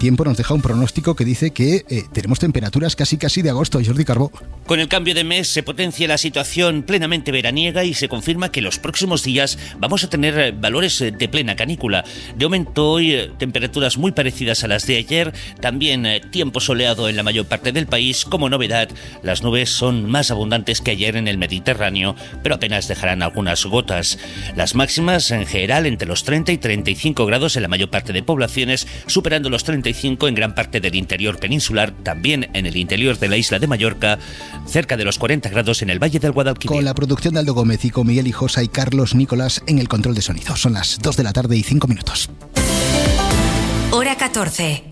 tiempo nos deja un pronóstico que dice que tenemos temperaturas casi de agosto. Jordi Carbó. Con el cambio de mes se potencia la situación plenamente veraniega y se confirma que los próximos días vamos a tener valores de plena canícula. De momento hoy temperaturas muy parecidas a las de ayer, también tiempo soleado en la mayor parte del país. Como novedad, las nubes son más abundantes que ayer en el Mediterráneo, pero apenas dejarán algunas gotas. Las máximas en general entre los 30 y 35 grados en la mayor parte de poblaciones, superando los 35 en gran parte del interior peninsular, también en el interior de la isla de Mallorca, cerca de los 40 grados en el Valle del Guadalquivir. Con la producción de Aldo Gómez y con Miguel Hijosa y Carlos Nicolás en el control de sonido. Son las 2 de la tarde y 5 minutos. Hora 14.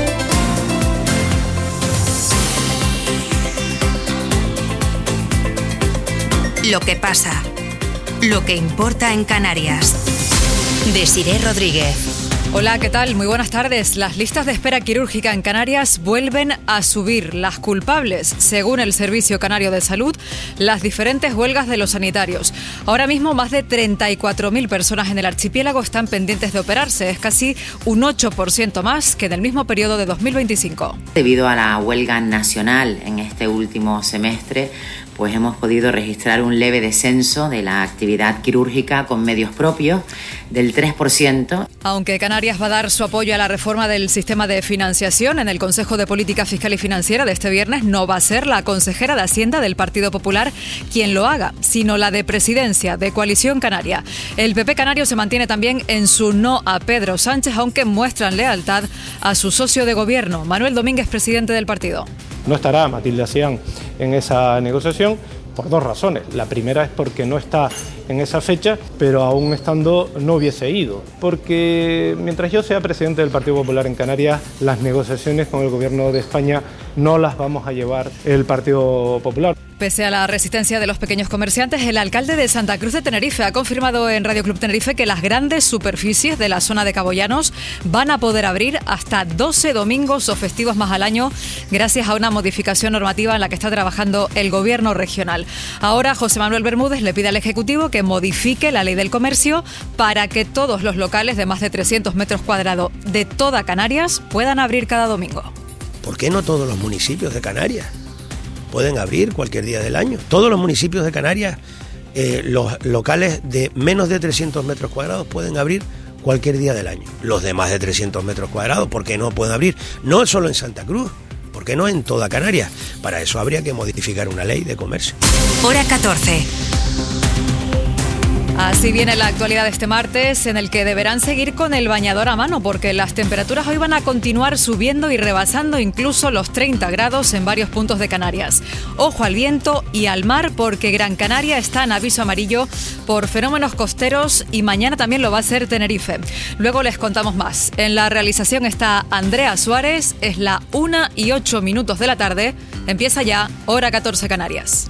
Lo que pasa, lo que importa en Canarias. Desiré Rodríguez. Hola, ¿qué tal? Muy buenas tardes. Las listas de espera quirúrgica en Canarias vuelven a subir. Las culpables, según el Servicio Canario de Salud, las diferentes huelgas de los sanitarios. Ahora mismo más de 34.000 personas en el archipiélago están pendientes de operarse. Es casi un 8% más que en el mismo periodo de 2025. Debido a la huelga nacional en este último semestre, pues hemos podido registrar un leve descenso de la actividad quirúrgica con medios propios del 3%. Aunque Canarias va a dar su apoyo a la reforma del sistema de financiación, en el Consejo de Política Fiscal y Financiera de este viernes no va a ser la consejera de Hacienda del Partido Popular quien lo haga, sino la de Presidencia de Coalición Canaria. El PP canario se mantiene también en su no a Pedro Sánchez, aunque muestran lealtad a su socio de gobierno, Manuel Domínguez, presidente del partido. No estará Matilde Asián en esa negociación por dos razones. La primera es porque no está en esa fecha, pero aún estando no hubiese ido. Porque mientras yo sea presidente del Partido Popular en Canarias, las negociaciones con el Gobierno de España no las vamos a llevar el Partido Popular. Pese a la resistencia de los pequeños comerciantes, el alcalde de Santa Cruz de Tenerife ha confirmado en Radio Club Tenerife que las grandes superficies de la zona de Cabo Llanos van a poder abrir hasta 12 domingos o festivos más al año gracias a una modificación normativa en la que está trabajando el gobierno regional. Ahora José Manuel Bermúdez le pide al Ejecutivo que modifique la ley del comercio para que todos los locales de más de 300 metros cuadrados de toda Canarias puedan abrir cada domingo. ¿Por qué no todos los municipios de Canarias pueden abrir cualquier día del año? Todos los municipios de Canarias, los locales de menos de 300 metros cuadrados pueden abrir cualquier día del año. Los de más de 300 metros cuadrados, ¿por qué no pueden abrir? No solo en Santa Cruz, ¿por qué no en toda Canarias? Para eso habría que modificar una ley de comercio. Hora 14. Así viene la actualidad de este martes, en el que deberán seguir con el bañador a mano, porque las temperaturas hoy van a continuar subiendo y rebasando incluso los 30 grados en varios puntos de Canarias. Ojo al viento y al mar, porque Gran Canaria está en aviso amarillo por fenómenos costeros y mañana también lo va a hacer Tenerife. Luego les contamos más. En la realización está Andrea Suárez, es la 1:08 de la tarde. Empieza ya Hora 14 Canarias.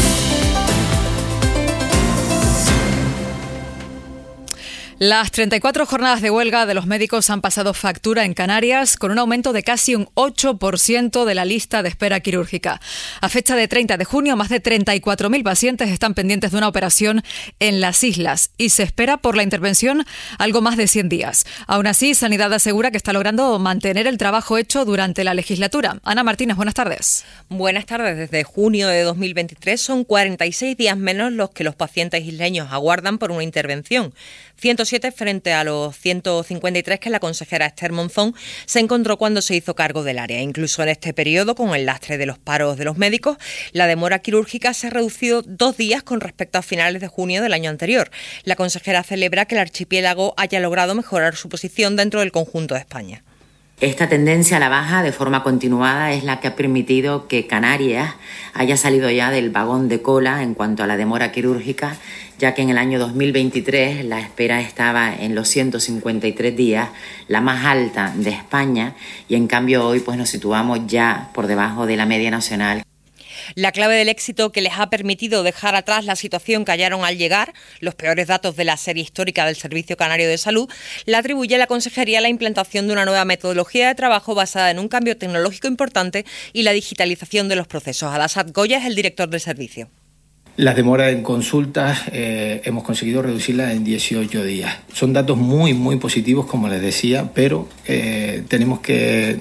Las 34 jornadas de huelga de los médicos han pasado factura en Canarias, con un aumento de casi un 8% de la lista de espera quirúrgica. A fecha de 30 de junio, más de 34.000 pacientes están pendientes de una operación en las islas y se espera por la intervención algo más de 100 días. Aún así, Sanidad asegura que está logrando mantener el trabajo hecho durante la legislatura. Ana Martínez, buenas tardes. Buenas tardes. Desde junio de 2023 son 46 días menos los que los pacientes isleños aguardan por una intervención. 107 frente a los 153 que la consejera Esther Monzón se encontró cuando se hizo cargo del área. Incluso en este periodo, con el lastre de los paros de los médicos, la demora quirúrgica se ha reducido 2 días con respecto a finales de junio del año anterior. La consejera celebra que el archipiélago haya logrado mejorar su posición dentro del conjunto de España. Esta tendencia a la baja de forma continuada es la que ha permitido que Canarias haya salido ya del vagón de cola en cuanto a la demora quirúrgica, ya que en el año 2023 la espera estaba en los 153 días, la más alta de España, y en cambio hoy pues nos situamos ya por debajo de la media nacional. La clave del éxito que les ha permitido dejar atrás la situación que hallaron al llegar, los peores datos de la serie histórica del Servicio Canario de Salud, la atribuye la Consejería a la implantación de una nueva metodología de trabajo basada en un cambio tecnológico importante y la digitalización de los procesos. Alasad Goya es el director del servicio. Las demoras en consultas hemos conseguido reducirlas en 18 días. Son datos muy, muy positivos, como les decía, pero tenemos que